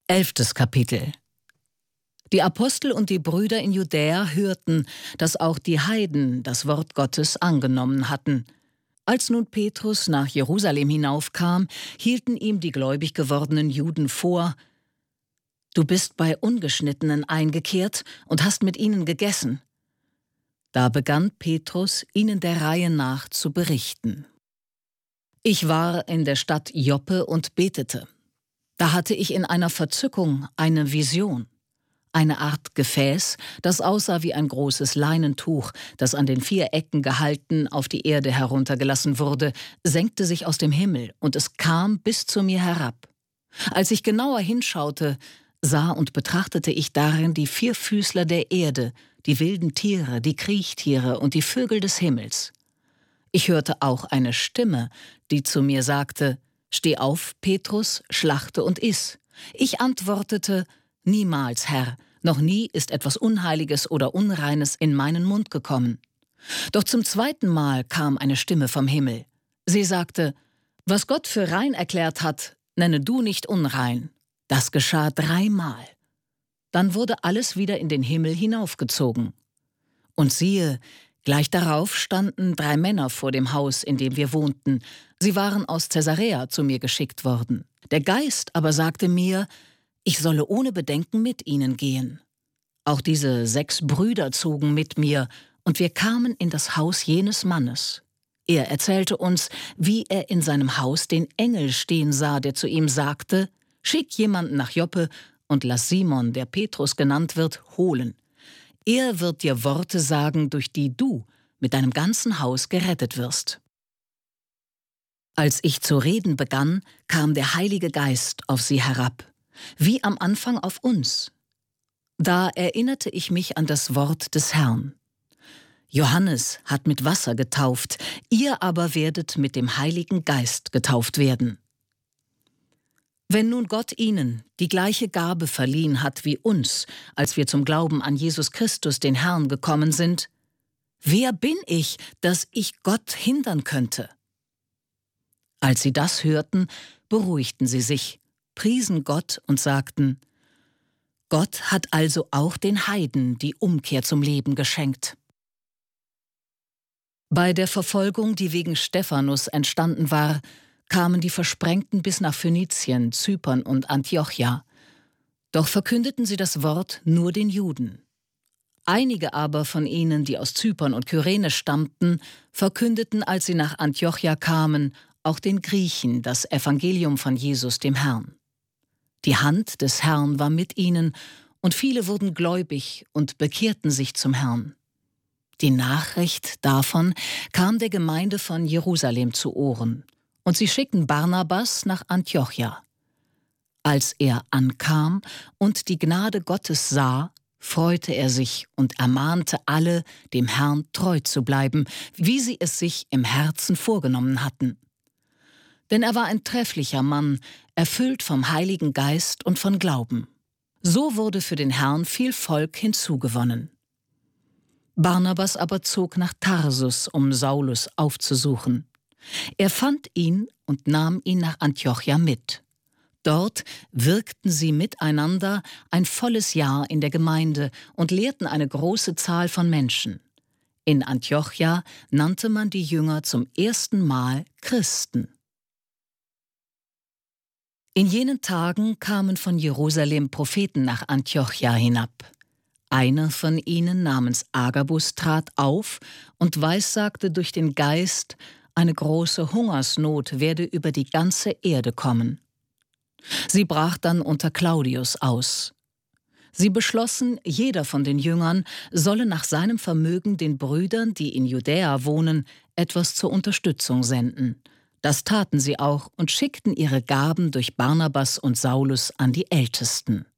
11. Kapitel. Die Apostel und die Brüder in Judäa hörten, dass auch die Heiden das Wort Gottes angenommen hatten. Als nun Petrus nach Jerusalem hinaufkam, hielten ihm die gläubig gewordenen Juden vor: »Du bist bei Ungeschnittenen eingekehrt und hast mit ihnen gegessen.« Da begann Petrus, ihnen der Reihe nach zu berichten. »Ich war in der Stadt Joppe und betete. Da hatte ich in einer Verzückung eine Vision. Eine Art Gefäß, das aussah wie ein großes Leinentuch, das an den 4 Ecken gehalten auf die Erde heruntergelassen wurde, senkte sich aus dem Himmel, und es kam bis zu mir herab. Als ich genauer hinschaute, sah und betrachtete ich darin die 4 Füßler der Erde, die wilden Tiere, die Kriechtiere und die Vögel des Himmels. Ich hörte auch eine Stimme, die zu mir sagte: »Steh auf, Petrus, schlachte und iss.« Ich antwortete: »Niemals, Herr, noch nie ist etwas Unheiliges oder Unreines in meinen Mund gekommen.« Doch zum 2. Mal kam eine Stimme vom Himmel. Sie sagte: »Was Gott für rein erklärt hat, nenne du nicht unrein.« Das geschah 3 Mal. Dann wurde alles wieder in den Himmel hinaufgezogen. Und siehe, gleich darauf standen 3 Männer vor dem Haus, in dem wir wohnten. Sie waren aus Caesarea zu mir geschickt worden. Der Geist aber sagte mir, ich solle ohne Bedenken mit ihnen gehen. Auch diese 6 Brüder zogen mit mir, und wir kamen in das Haus jenes Mannes. Er erzählte uns, wie er in seinem Haus den Engel stehen sah, der zu ihm sagte: »Schick jemanden nach Joppe und lass Simon, der Petrus genannt wird, holen. Er wird dir Worte sagen, durch die du mit deinem ganzen Haus gerettet wirst.« Als ich zu reden begann, kam der Heilige Geist auf sie herab, wie am Anfang auf uns. Da erinnerte ich mich an das Wort des Herrn. Johannes hat mit Wasser getauft, ihr aber werdet mit dem Heiligen Geist getauft werden. Wenn nun Gott ihnen die gleiche Gabe verliehen hat wie uns, als wir zum Glauben an Jesus Christus, den Herrn, gekommen sind, wer bin ich, dass ich Gott hindern könnte? Als sie das hörten, beruhigten sie sich, priesen Gott und sagten: Gott hat also auch den Heiden die Umkehr zum Leben geschenkt. Bei der Verfolgung, die wegen Stephanus entstanden war, kamen die Versprengten bis nach Phönizien, Zypern und Antiochia. Doch verkündeten sie das Wort nur den Juden. Einige aber von ihnen, die aus Zypern und Kyrene stammten, verkündeten, als sie nach Antiochia kamen, auch den Griechen das Evangelium von Jesus, dem Herrn. Die Hand des Herrn war mit ihnen, und viele wurden gläubig und bekehrten sich zum Herrn. Die Nachricht davon kam der Gemeinde von Jerusalem zu Ohren, und sie schickten Barnabas nach Antiochia. Als er ankam und die Gnade Gottes sah, freute er sich und ermahnte alle, dem Herrn treu zu bleiben, wie sie es sich im Herzen vorgenommen hatten. Denn er war ein trefflicher Mann, erfüllt vom Heiligen Geist und von Glauben. So wurde für den Herrn viel Volk hinzugewonnen. Barnabas aber zog nach Tarsus, um Saulus aufzusuchen. Er fand ihn und nahm ihn nach Antiochia mit. Dort wirkten sie miteinander ein volles Jahr in der Gemeinde und lehrten eine große Zahl von Menschen. In Antiochia nannte man die Jünger zum ersten Mal Christen. In jenen Tagen kamen von Jerusalem Propheten nach Antiochia hinab. Einer von ihnen namens Agabus trat auf und weissagte durch den Geist, eine große Hungersnot werde über die ganze Erde kommen. Sie brach dann unter Claudius aus. Sie beschlossen, jeder von den Jüngern solle nach seinem Vermögen den Brüdern, die in Judäa wohnen, etwas zur Unterstützung senden. Das taten sie auch und schickten ihre Gaben durch Barnabas und Saulus an die Ältesten.